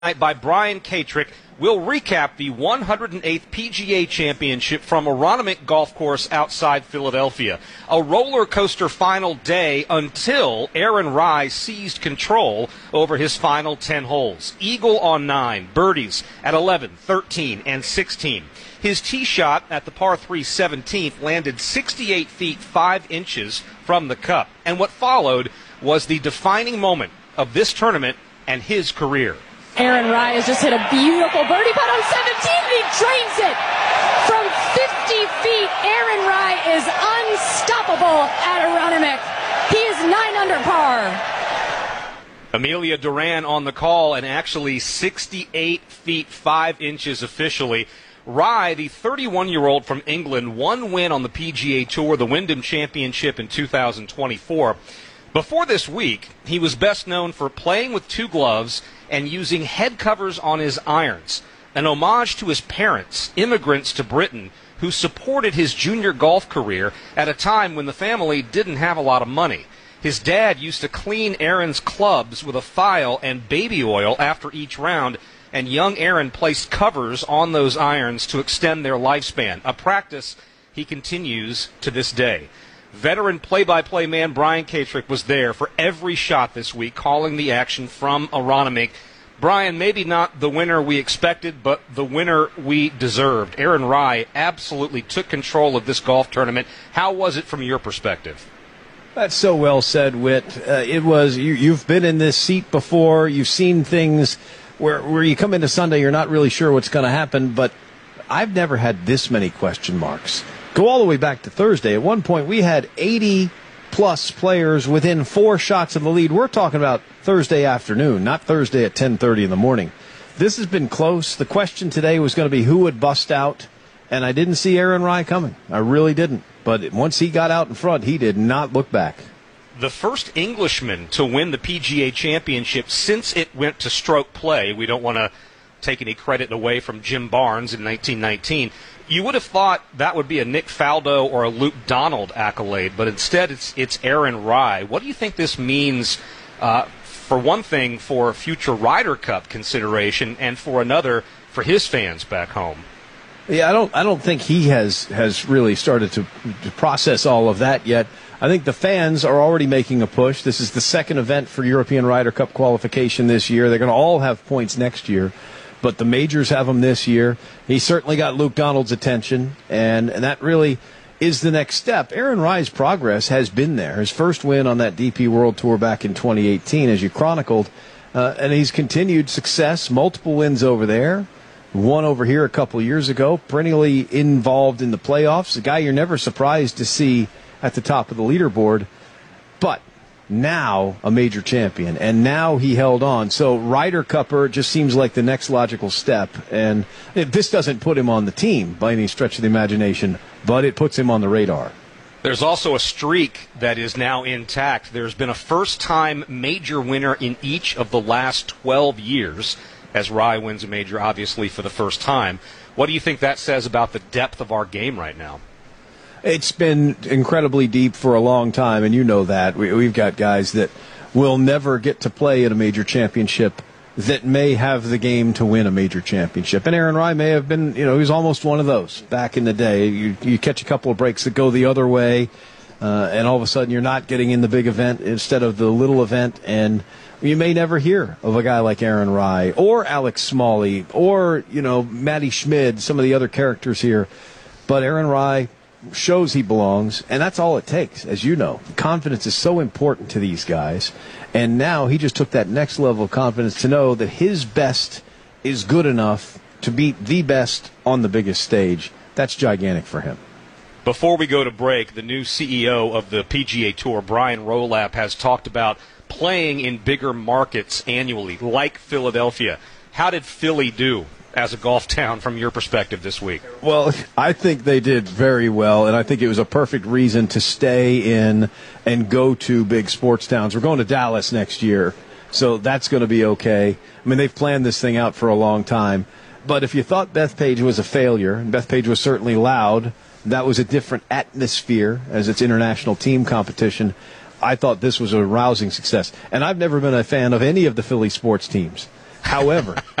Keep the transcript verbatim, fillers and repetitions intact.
by Brian Katrick. We'll recap the one hundred eighth P G A Championship from Aronimink Golf Course outside Philadelphia. A roller coaster final day until Aaron Rai seized control over his final ten holes. Eagle on nine, birdies at eleven, thirteen, and sixteen. His tee shot at the par three seventeenth landed sixty-eight feet five inches from the cup. And what followed was the defining moment of this tournament and his career. Aaron Rai has just hit a beautiful birdie putt on seventeen, and he drains it from fifty feet. Aaron Rai is unstoppable at Aronimink. He is nine under par. Amelia Duran on the call, and actually sixty-eight feet five inches officially. Rai, the thirty-one-year-old from England, one win on the P G A Tour, the Wyndham Championship in two thousand twenty-four. Before this week, he was best known for playing with two gloves and using head covers on his irons, an homage to his parents, immigrants to Britain, who supported his junior golf career at a time when the family didn't have a lot of money. His dad used to clean Aaron's clubs with a file and baby oil after each round, and young Aaron placed covers on those irons to extend their lifespan, a practice he continues to this day. Veteran play-by-play man Brian Katrick was there for every shot this week, calling the action from Aronimink. Brian, maybe not the winner we expected, but the winner we deserved. Aaron Rai absolutely took control of this golf tournament. How was it from your perspective? That's so well said, Whit. Uh, it was, you, you've been in this seat before. You've seen things where, where you come into Sunday, you're not really sure what's going to happen, but I've never had this many question marks. Go all the way back to Thursday. At one point, we had eighty-plus players within four shots of the lead. We're talking about Thursday afternoon, not Thursday at ten thirty in the morning. This has been close. The question today was going to be who would bust out, and I didn't see Aaron Rai coming. I really didn't. But once he got out in front, he did not look back. The first Englishman to win the P G A Championship since it went to stroke play. We don't want to take any credit away from Jim Barnes in nineteen nineteen. You would have thought that would be a Nick Faldo or a Luke Donald accolade, but instead it's it's Aaron Rai. What do you think this means, uh, for one thing, for future Ryder Cup consideration, and for another, for his fans back home? Yeah, I don't I don't think he has, has really started to, to process all of that yet. I think the fans are already making a push. This is the second event for European Ryder Cup qualification this year. They're going to all have points next year, but the majors have him this year. He certainly got Luke Donald's attention, and, and that really is the next step. Aaron Rai's progress has been there. His first win on that D P World Tour back in twenty eighteen, as you chronicled, uh, and he's continued success, multiple wins over there, one over here a couple of years ago, perennially involved in the playoffs, a guy you're never surprised to see at the top of the leaderboard, but now a major champion, and now he held on. So Ryder Cupper just seems like the next logical step, and this doesn't put him on the team by any stretch of the imagination, but it puts him on the radar. There's also a streak that is now intact. There's been a first-time major winner in each of the last twelve years, as Rai wins a major, obviously, for the first time. What do you think that says about the depth of our game right now? It's been incredibly deep for a long time, and you know that. We, we've got guys that will never get to play in a major championship that may have the game to win a major championship. And Aaron Rai may have been, you know, he was almost one of those back in the day. You, you catch a couple of breaks that go the other way, uh, and all of a sudden you're not getting in the big event instead of the little event, and you may never hear of a guy like Aaron Rai or Alex Smalley or, you know, Matty Schmid, some of the other characters here. But Aaron Rai shows he belongs, and that's all it takes, as you know. Confidence is so important to these guys, and now he just took that next level of confidence to know that his best is good enough to beat the best on the biggest stage. That's gigantic for him. Before we go to break, the new C E O of the P G A Tour, Brian Rolapp, has talked about playing in bigger markets annually, like Philadelphia. How did Philly do as a golf town from your perspective this week? Well, I think they did very well, and I think it was a perfect reason to stay in and go to big sports towns. We're going to Dallas next year, so that's going to be okay. I mean, they've planned this thing out for a long time. But if you thought Bethpage was a failure, and Bethpage was certainly loud, that was a different atmosphere as its international team competition, I thought this was a rousing success. And I've never been a fan of any of the Philly sports teams. However,